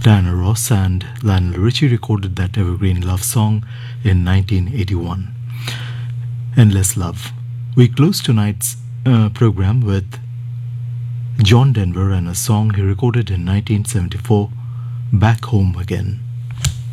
Diana Ross and Lionel Richie recorded that evergreen love song in 1981. Endless Love. We close tonight's program with John Denver and a song he recorded in 1974, Back Home Again.